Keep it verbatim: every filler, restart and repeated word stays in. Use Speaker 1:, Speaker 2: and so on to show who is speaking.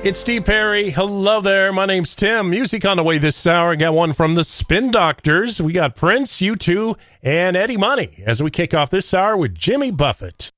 Speaker 1: It's Steve Perry. Hello there. My name's Tim. Music on the way this hour. I got one from the Spin Doctors. We got Prince, U two, and Eddie Money as we kick off this hour with Jimmy Buffett.